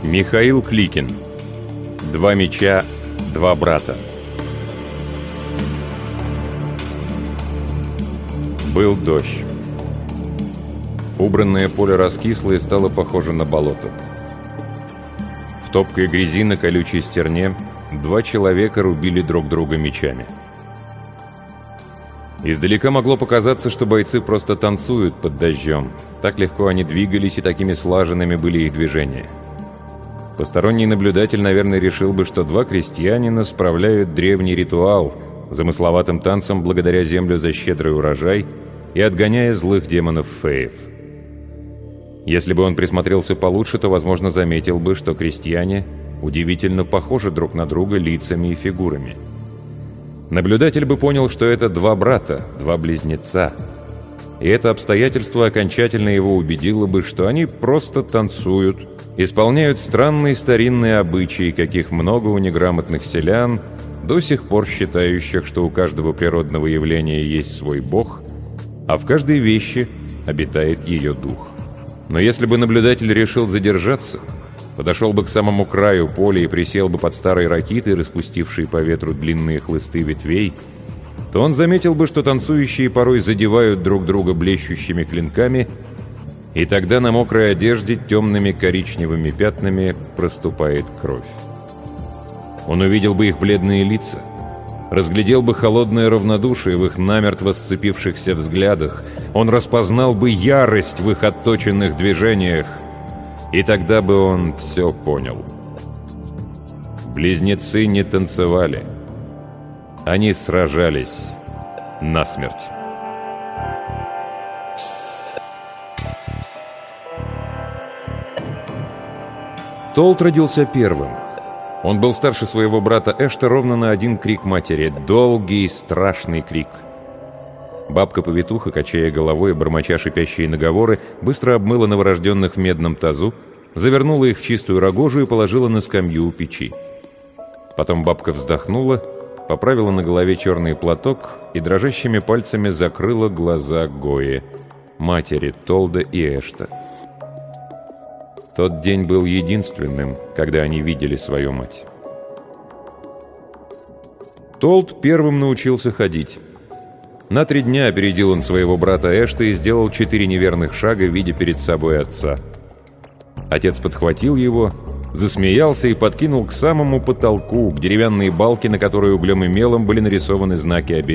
Михаил Кликин. «Два меча, два брата». Был дождь. Убранное поле раскисло и стало похоже на болото. В топкой грязи на колючей стерне два человека рубили друг друга мечами. Издалека могло показаться, что бойцы просто танцуют под дождем. Так легко они двигались, и такими слаженными были их движения. Посторонний наблюдатель, наверное, решил бы, что два крестьянина справляют древний ритуал, замысловатым танцем благодаря землю за щедрый урожай и отгоняя злых демонов-феев. Если бы он присмотрелся получше, то, возможно, заметил бы, что крестьяне удивительно похожи друг на друга лицами и фигурами. Наблюдатель бы понял, что это два брата, два близнеца. И это обстоятельство окончательно его убедило бы, что они просто танцуют, исполняют странные старинные обычаи, каких много у неграмотных селян, до сих пор считающих, что у каждого природного явления есть свой бог, а в каждой вещи обитает ее дух. Но если бы наблюдатель решил задержаться, подошел бы к самому краю поля и присел бы под старой ракитой, распустившей по ветру длинные хлысты ветвей, то он заметил бы, что танцующие порой задевают друг друга блещущими клинками, и тогда на мокрой одежде темными коричневыми пятнами проступает кровь. Он увидел бы их бледные лица, разглядел бы холодное равнодушие в их намертво сцепившихся взглядах, он распознал бы ярость в их отточенных движениях, и тогда бы он все понял. Близнецы не танцевали. Они сражались насмерть. Толт родился первым. Он был старше своего брата Эшта ровно на один крик матери. Долгий, страшный крик. Бабка-повитуха, качая головой и бормоча шипящие наговоры, быстро обмыла новорожденных в медном тазу, завернула их в чистую рогожу и положила на скамью у печи. Потом бабка вздохнула, поправила на голове черный платок и дрожащими пальцами закрыла глаза Гое, матери Толда и Эшта. Тот день был единственным, когда они видели свою мать. Толд первым научился ходить. На 3 дня опередил он своего брата Эшта и сделал 4 неверных шага, видя перед собой отца. Отец подхватил его, засмеялся и подкинул к самому потолку, к деревянной балке, на которой углем и мелом были нарисованы знаки обережья.